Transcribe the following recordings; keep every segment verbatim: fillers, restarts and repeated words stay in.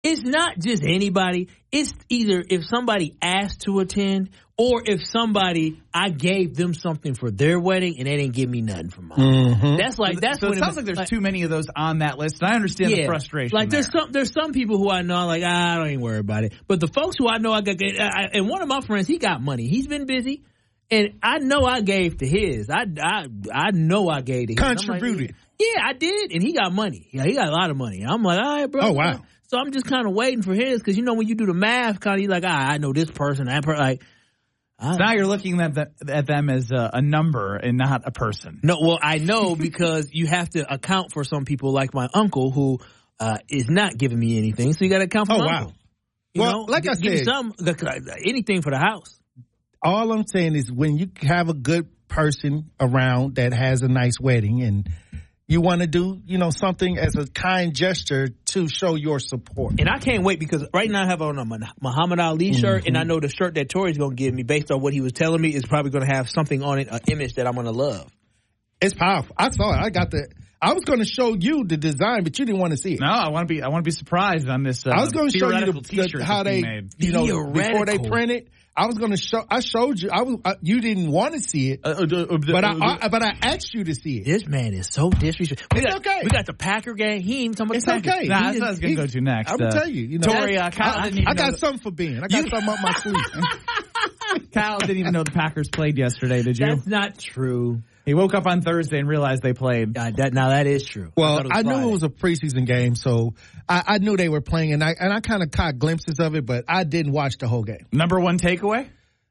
It's not just anybody. It's either if somebody asked to attend or if somebody, I gave them something for their wedding and they didn't give me nothing for mine. Mm-hmm. That's like, that's so when it sounds like there's like, too many of those on that list. And I understand yeah, the frustration. Like there. there's some, there's some people who I know, I'm like, ah, I don't even worry about it. But the folks who I know, I got, I, and one of my friends, he got money. He's been busy. And I know I gave to his. I, I, I know I gave to his. Contributed. Like, yeah, I did. And he got money. Yeah, he got a lot of money. I'm like, all right, bro. Oh, wow. So I'm just kind of waiting for his because, you know, when you do the math, kind of you're like, ah, I know this person, that person. Like, so now you're looking at, the, at them as a, a number and not a person. No, well, I know because you have to account for some people like my uncle who uh, is not giving me anything. So you got to account for oh, my wow. uncle. You well, know, like I give said, some, anything for the house. All I'm saying is when you have a good person around that has a nice wedding and you want to do, you know, something as a kind gesture to show your support. And I can't wait because right now I have on a Muhammad Ali shirt, mm-hmm. and I know the shirt that Tori's going to give me based on what he was telling me is probably going to have something on it, an image that I'm going to love. It's powerful. I saw it. I got the. I was going to show you the design, but you didn't want to see it. No, I want to be. I want to be surprised on this. Uh, I was going to show you the, the, how they, made. you know, before they print it. I was going to show. I showed you. I was. I, you didn't want to see it, uh, uh, uh, but I, I. But I asked you to see it. This man is so disrespectful. We it's got, okay. We got the Packer game. He ain't even talking about it's the Packers. okay. Nah, that's what I was going to go to next. I'm gonna uh, tell you. You know, Tori, uh, Kyle I, didn't even I know got the, something for Ben. I got you, something up my sleeve. Kyle didn't even know the Packers played yesterday. Did you? That's not true. He woke up on Thursday and realized they played. Uh, that, now that is true. Well, I, I knew Friday. it was a preseason game, so I, I knew they were playing, and I and I kind of caught glimpses of it, but I didn't watch the whole game. Number one takeaway?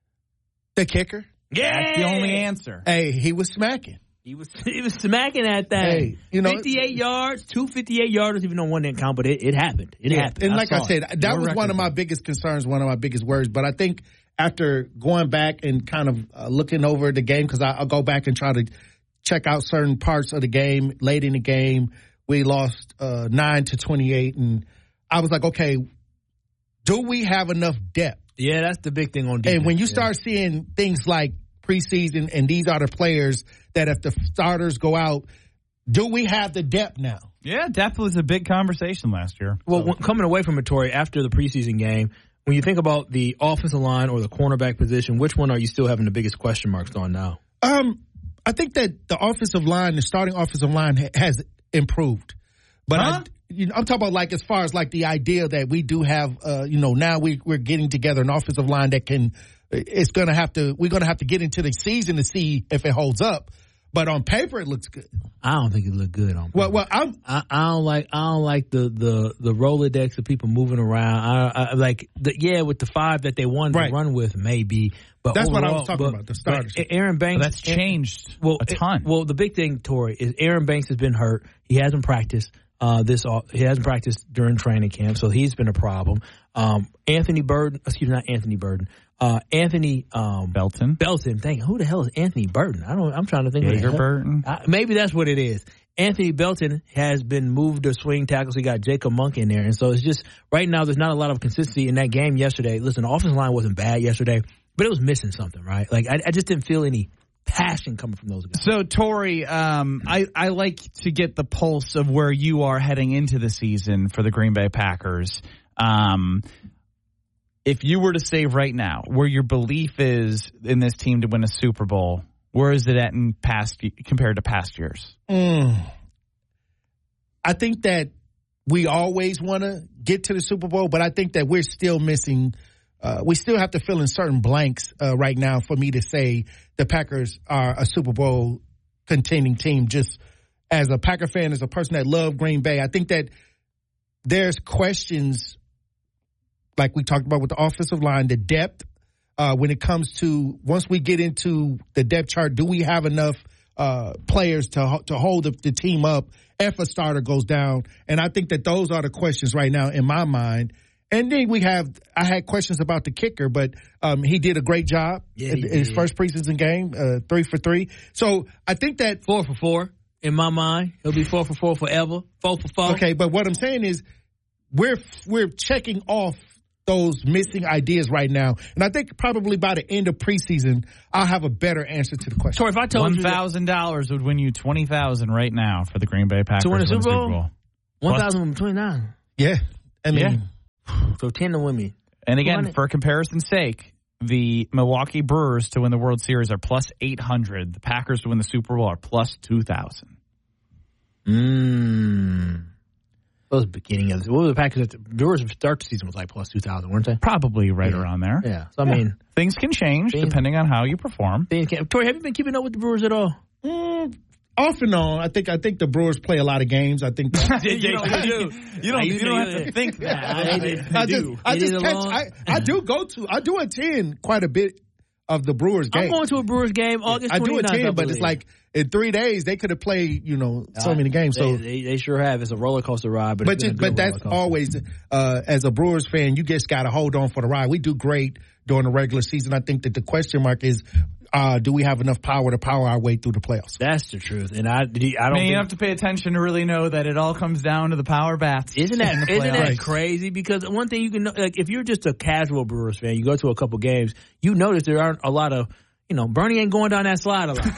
The kicker. Yeah, that's the only answer. Hey, he was smacking. He was he was smacking that thing. Hey, you know, fifty-eight yards, two fifty-eight yarders, even though one didn't count, but it, it happened. It yeah, happened. And I like I said, it. that no was one of my biggest concerns, one of my biggest worries. But I think after going back and kind of uh, looking over the game, because I'll go back and try to check out certain parts of the game late in the game, we lost uh, nine to twenty-eight, and I was like, okay, do we have enough depth? Yeah, that's the big thing on defense. And when you yeah. start seeing things like preseason, and these are the players that if the starters go out, do we have the depth now? Yeah, depth was a big conversation last year. Well, so. when, coming away from it, Tori, after the preseason game, when you think about the offensive line or the cornerback position, which one are you still having the biggest question marks on now? Um, I think that the offensive line, the starting offensive line ha- has improved. But huh? I, you know, I'm talking about like as far as like the idea that we do have, uh, you know, now we, we're getting together an offensive line that can, it's going to have to, we're going to have to get into the season to see if it holds up. But on paper, it looks good. I don't think it looked good on paper. Well, well, I'm, I, I don't like I don't like the the the Rolodex of people moving around. I, I like the, yeah, with the five that they wanted right. to run with, maybe. But that's overall, what I was talking but, about. The starters. Aaron Banks. But that's changed well, a ton. It, well, the big thing, Tori, is Aaron Banks has been hurt. He hasn't practiced. Uh, this he hasn't practiced during training camp, so he's been a problem. Um, Anthony Burden, excuse me, not Anthony Burden. Uh, Anthony um, Belton. Belton. Thank you. Who the hell is Anthony Burden? I don't. I'm trying to think. Jaeger of Burton. Uh, maybe that's what it is. Anthony Belton has been moved to swing tackles. We got Jacob Monk in there, and so it's just right now. There's not a lot of consistency in that game yesterday. Listen, the offensive line wasn't bad yesterday, but it was missing something, right? Like I, I just didn't feel any passion coming from those guys. So, Tori, um, I, I like to get the pulse of where you are heading into the season for the Green Bay Packers. Um, if you were to say right now where your belief is in this team to win a Super Bowl, where is it at in past compared to past years? Mm. I think that we always want to get to the Super Bowl, but I think that we're still missing Uh, we still have to fill in certain blanks uh, right now for me to say the Packers are a Super Bowl contending team. Just as a Packer fan, as a person that loved Green Bay, I think that there's questions like we talked about with the offensive line, the depth uh, when it comes to once we get into the depth chart, do we have enough uh, players to to hold the, the team up if a starter goes down? And I think that those are the questions right now in my mind. And then we have, I had questions about the kicker, but um, he did a great job yeah, in his first preseason game, uh, three for three. So I think that. Four for four, in my mind. He'll be four for four forever. Four for four. Okay, but what I'm saying is we're we're checking off those missing ideas right now. And I think probably by the end of preseason, I'll have a better answer to the question. Tori, if I told one you. one thousand dollars would win you twenty thousand dollars right now for the Green Bay Packers to win a Super Bowl? Bowl. one thousand twenty-nine. Yeah. I mean. Yeah. So ten to win me. And again, for comparison's sake, the Milwaukee Brewers to win the World Series are plus eight hundred. The Packers to win the Super Bowl are plus two thousand. Mmm. Those beginning of what were the Packers? The Brewers start the season was like plus two thousand, weren't they? Probably right yeah. around there. Yeah. So I yeah. mean, things can change things, depending on how you perform. Things can, Tori, have you been keeping up with the Brewers at all? Mm, off and on. I think I think the Brewers play a lot of games. I think that, you, don't, you, do. you don't. You don't have to think that. I, they, they I just, do. I just catch. I, I do go to. I do attend quite a bit of the Brewers game. I'm going to a Brewers game August twenty-ninth. I do attend, I but it's like in three days they could have played, you know, so uh, many games. They, so they, they sure have. It's a roller coaster ride, but but, it's just, but that's always uh, as a Brewers fan, you just got to hold on for the ride. We do great during the regular season. I think that the question mark is, uh, do we have enough power to power our way through the playoffs? That's the truth, and I, I don't. Man, think, you have to pay attention to really know that it all comes down to the power bats. Isn't that isn't that crazy? Because one thing you can know, like if you're just a casual Brewers fan, you go to a couple games, you notice there aren't a lot of. You know, Bernie ain't going down that slide a lot.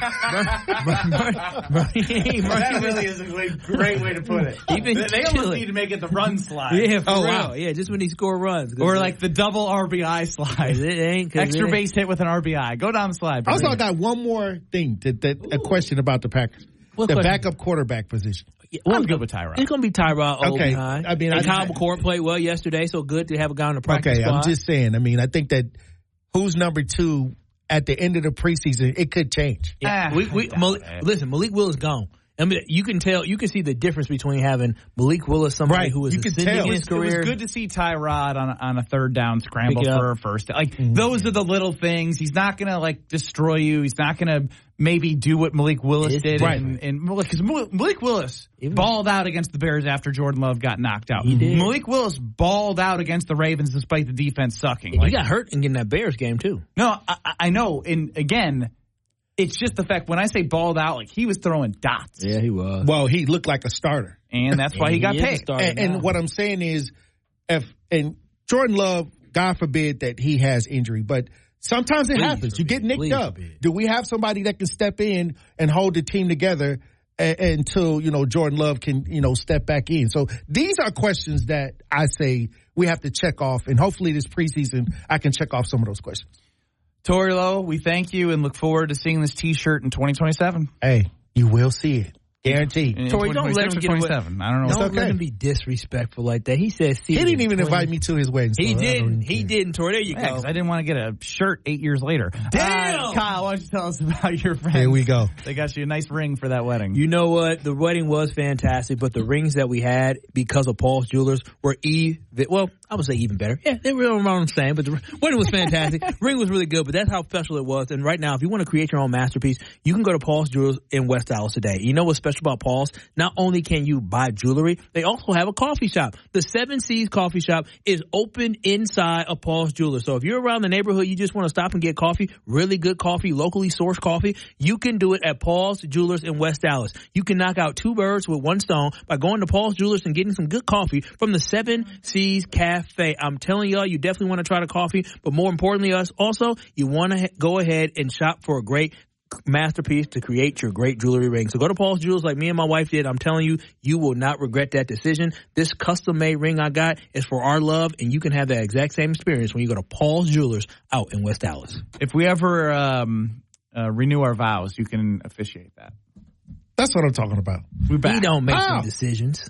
Bernie, Bernie ain't. Bernie that really is a great, great way to put it. Even they almost chilling. Need to make it the run slide. Yeah, for oh, real. Wow. Yeah, just when he score runs. Or like the double R B I slide. It ain't. Extra it base hit with an R B I. Go down the slide. Also, I got one more thing, that, that a question about the Packers. What the question? Backup quarterback position. Yeah, well, I'm good with Tyrod. It's going to be Tyrod okay. behind. I mean, and I, Kyle McCord played well yesterday, so good to have a guy on the practice okay, squad. I'm just saying. I mean, I think that who's number two at the end of the preseason, it could change. Yeah, ah, we, we, Malik, listen, Malik Willis gone. I mean, you can tell, you can see the difference between having Malik Willis, somebody right. who was you can ascending tell. in his career. It was good to see Tyrod on a, on a third down scramble for a first. Like mm-hmm. those are the little things. He's not gonna like destroy you. He's not gonna maybe do what Malik Willis did. Right. And, and because Malik Willis Even balled out against the Bears after Jordan Love got knocked out. He did. Malik Willis balled out against the Ravens despite the defense sucking. He like, got hurt in getting that Bears game too. No, I, I know. And again. It's just the fact when I say balled out, like he was throwing dots. Yeah, he was. Well, he looked like a starter, and that's why he, he got picked. And, and what I'm saying is, if and Jordan Love, God forbid that he has injury, but sometimes it Please happens. forbid. You get nicked Please up. forbid. Do we have somebody that can step in and hold the team together a, until you know Jordan Love can you know step back in? So these are questions that I say we have to check off, and hopefully this preseason I can check off some of those questions. Tori Lowe, we thank you and look forward to seeing this T-shirt in twenty twenty-seven. Hey, you will see it. Guaranteed. Tori, don't let him get twenty-seven. I don't know. Don't okay. let him be disrespectful like that. He said, he didn't even invite me to his wedding. So he didn't. He didn't, Tori. There you yeah, go. I didn't want to get a shirt eight years later. Damn! Uh, Kyle, why don't you tell us about your friends? Here we go. They got you a nice ring for that wedding. You know what? The wedding was fantastic, but the rings that we had because of Paul's Jewelers were even, well, I would say even better. Yeah, they were around the same, but the wedding was fantastic. Ring was really good, but that's how special it was. And right now, if you want to create your own masterpiece, you can go to Paul's Jewelers in West Dallas today. You know what's special about Paul's? Not only can you buy jewelry, they also have a coffee shop. The Seven Seas Coffee Shop is open inside of Paul's Jewelers. So if you're around the neighborhood, you just want to stop and get coffee, really good coffee, locally sourced coffee, you can do it at Paul's Jewelers in West Dallas. You can knock out two birds with one stone by going to Paul's Jewelers and getting some good coffee from the Seven Seas Cafe. I'm telling y'all, you definitely want to try the coffee, but more importantly, us also, you want to ha- go ahead and shop for a great masterpiece to create your great jewelry ring. So go to Paul's Jewelers like me and my wife did. I'm telling you, you will not regret that decision. This custom-made ring I got is for our love, and you can have that exact same experience when you go to Paul's Jewelers out in West Dallas. If we ever um, uh, renew our vows, you can officiate that. That's what I'm talking about. We're back. He don't make oh. any decisions.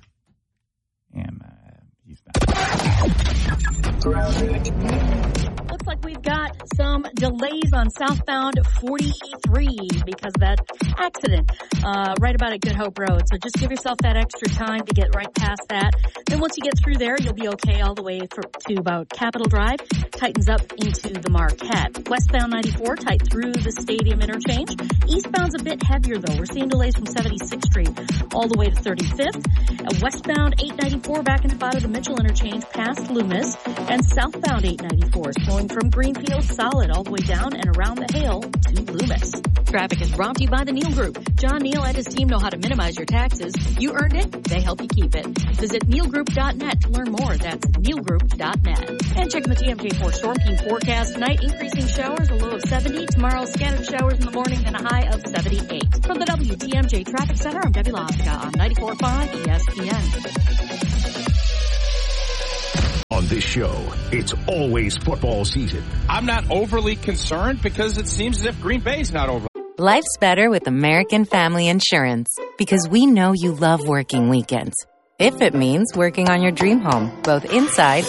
And uh, he's not. Looks like we've got some delays on southbound forty-three because of that accident uh, right about at Good Hope Road. So just give yourself that extra time to get right past that. Then once you get through there, you'll be okay all the way for, to about Capitol Drive. Tightens up into the Marquette. Westbound ninety-four, tight through the Stadium interchange. Eastbound's a bit heavier, though. We're seeing delays from seventy-sixth Street all the way to thirty-fifth. Uh, westbound eight ninety-four back and out of the Mitchell interchange past Loomis. And southbound eight ninety-four slowing from Greenfield solid all the way down and around the Hale to Loomis. Traffic is brought to you by the Neal Group. John Neal and his team know how to minimize your taxes. You earned it, they help you keep it. Visit neal group dot net to learn more. That's neal group dot net. And check the T M J four Storm Team forecast tonight. Increasing showers, a low of seventy. Tomorrow, scattered showers in the morning and a high of seventy-eight. From the W T M J Traffic Center, I'm Debbie Lofka on ninety-four point five E S P N. On On this show, it's always football season. I'm not overly concerned because it seems as if Green Bay's not over. Life's better with American Family Insurance because we know you love working weekends. If it means working on your dream home, both inside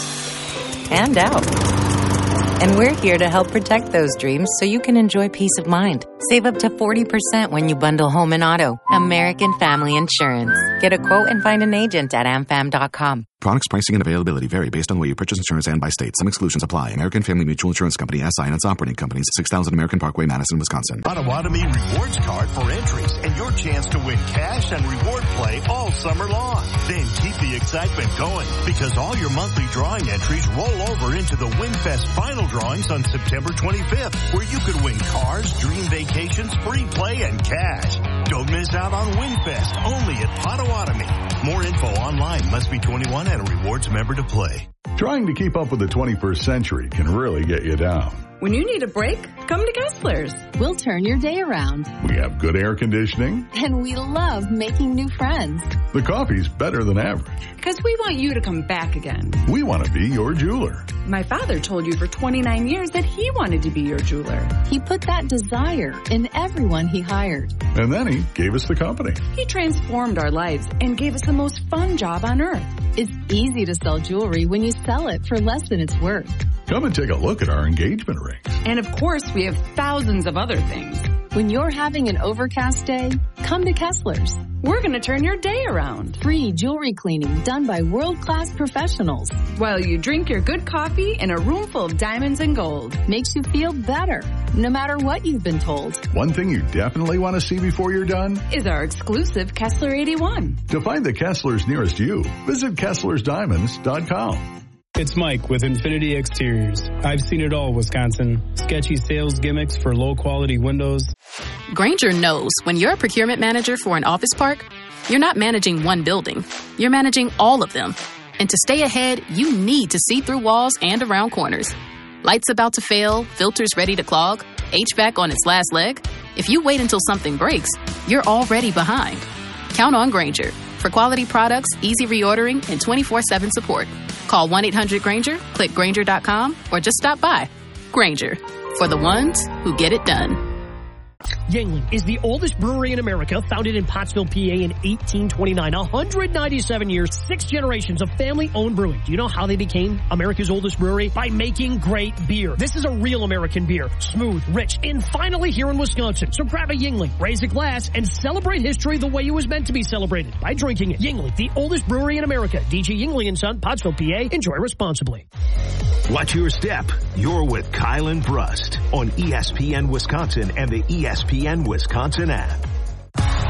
and out. And we're here to help protect those dreams so you can enjoy peace of mind. Save up to forty percent when you bundle home and auto. American Family Insurance. Get a quote and find an agent at am fam dot com. Products, pricing, and availability vary based on where you purchase insurance and by state. Some exclusions apply. American Family Mutual Insurance Company, S I and its operating companies, six thousand American Parkway, Madison, Wisconsin. Potawatomi Rewards Card for entries and your chance to win cash and reward play all summer long. Then keep the excitement going because all your monthly drawing entries roll over into the WinFest final drawings on September twenty-fifth, where you could win cars, dream vacations, free play, and cash. Don't miss out on WinFest only at Potawatomi. More info online. Must be twenty-one and a rewards member to play. Trying to keep up with the twenty-first century can really get you down. When you need a break, come to Kessler's. We'll turn your day around. We have good air conditioning. And we love making new friends. The coffee's better than average. Because we want you to come back again. We want to be your jeweler. My father told you for twenty-nine years that he wanted to be your jeweler. He put that desire in everyone he hired. And then he gave us the company. He transformed our lives and gave us the most fun job on earth. It's easy to sell jewelry when you sell it for less than it's worth. Come and take a look at our engagement rings. And of course, we have thousands of other things. When you're having an overcast day, come to Kessler's. We're going to turn your day around. Free jewelry cleaning done by world-class professionals. While you drink your good coffee in a room full of diamonds and gold. Makes you feel better, no matter what you've been told. One thing you definitely want to see before you're done is our exclusive Kessler eighty-one. To find the Kesslers nearest you, visit Kesslers Diamonds dot com. It's Mike with Infinity Exteriors. I've seen it all, Wisconsin. Sketchy sales gimmicks for low-quality windows. Grainger knows when you're a procurement manager for an office park, you're not managing one building. You're managing all of them. And to stay ahead, you need to see through walls and around corners. Lights about to fail, filters ready to clog, H V A C on its last leg. If you wait until something breaks, you're already behind. Count on Grainger for quality products, easy reordering, and twenty-four seven support. Call one eight hundred Grainger, click Grainger dot com, or just stop by. Grainger, for the ones who get it done. Yuengling is the oldest brewery in America, founded in Pottsville, P A in eighteen twenty-nine. one hundred ninety-seven years, six generations of family-owned brewing. Do you know how they became America's oldest brewery? By making great beer. This is a real American beer. Smooth, rich, and finally here in Wisconsin. So grab a Yuengling, raise a glass, and celebrate history the way it was meant to be celebrated, by drinking it. Yuengling, the oldest brewery in America. D G Yuengling and Son, Pottsville, P A. Enjoy responsibly. Watch your step. You're with Kyle and Brust on E S P N Wisconsin and the E S P N Wisconsin app.